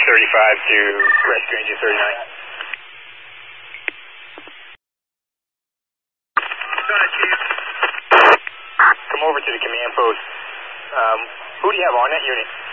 to rescue engine 39. Come over to the command post. Who do you have on that unit?